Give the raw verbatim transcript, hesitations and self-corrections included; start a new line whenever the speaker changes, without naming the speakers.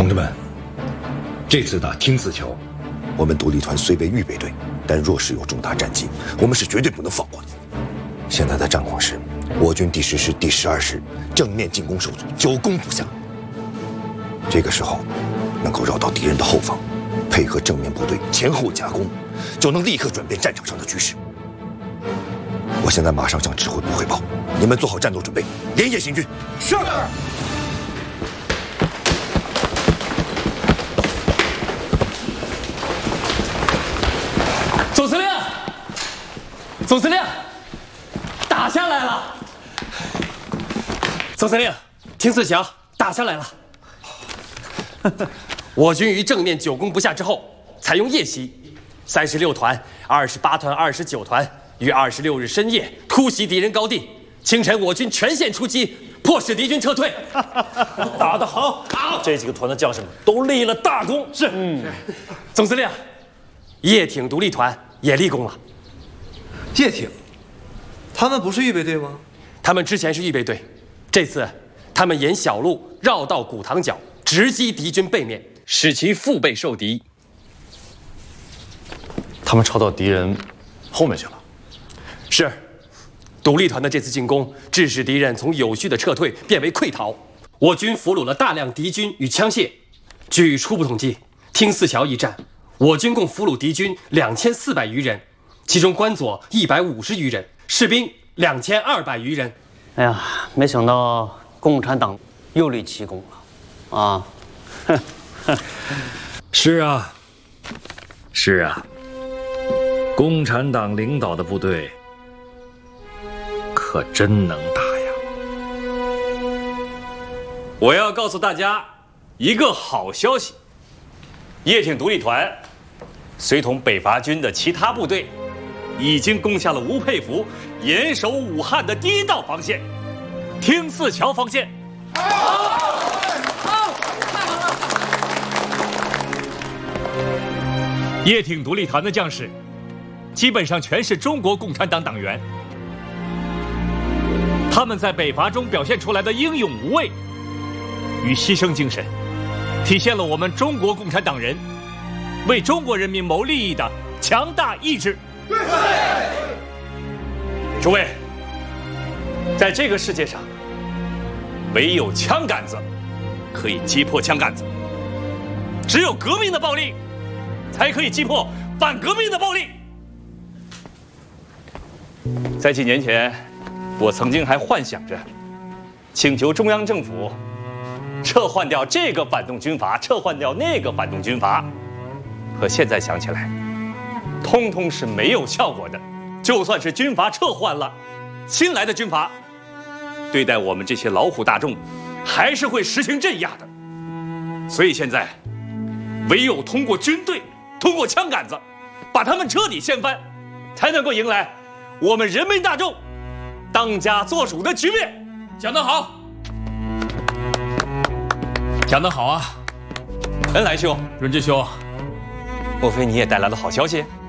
同志们，这次打听泗桥，
我们独立团虽为预备队，但若是有重大战机，我们是绝对不能放过的。现在的战况是，我军第十师、第十二师正面进攻受阻，久攻不下。这个时候，能够绕到敌人的后方，配合正面部队前后夹攻，就能立刻转变战场上的局势。我现在马上向指挥部汇报，你们做好战斗准备，连夜行军。是。
总司令，总司令，打下来了！总司令，听泗桥打下来了。我军于正面久攻不下之后，采用夜袭，三十六团、二十八团、二十九团于二十六日深夜突袭敌人高地。清晨，我军全线出击，迫使敌军撤退。
打得好！好，这几个团的将士们都立了大功。
是，嗯，总司令，叶挺独立团也立功了。
叶挺，他们不是预备队吗？
他们之前是预备队，这次他们沿小路绕道古塘角，直击敌军背面，使其腹背受敌。
他们抄到敌人后面去了。
是，独立团的这次进攻，致使敌人从有序的撤退变为溃逃。我军俘虏了大量敌军与枪械。据初步统计，听泗桥一战，我军共俘虏敌军两千四百余人，其中关左一百五十余人，士兵两千二百余人。
哎呀，没想到共产党又立奇功了，啊！
是啊，是啊，共产党领导的部队可真能打呀！
我要告诉大家一个好消息：叶挺独立团随同北伐军的其他部队，已经攻下了吴佩孚严守武汉的第一道防线——听泗桥防线。好，好，太好了！叶挺独立团的将士，基本上全是中国共产党党员。他们在北伐中表现出来的英勇无畏与牺牲精神，体现了我们中国共产党人为中国人民谋利益的强大意志。对！诸位，在这个世界上，唯有枪杆子可以击破枪杆子，只有革命的暴力才可以击破反革命的暴力。在几年前，我曾经还幻想着请求中央政府撤换掉这个反动军阀，撤换掉那个反动军阀。可现在想起来，通通是没有效果的。就算是军阀撤换了，新来的军阀对待我们这些劳苦大众，还是会实行镇压的。所以现在，唯有通过军队，通过枪杆子，把他们彻底掀翻，才能够迎来我们人民大众当家作主的局面。
讲得好，讲得好啊！
恩来兄，
润之兄，
莫非你也带来了好消息？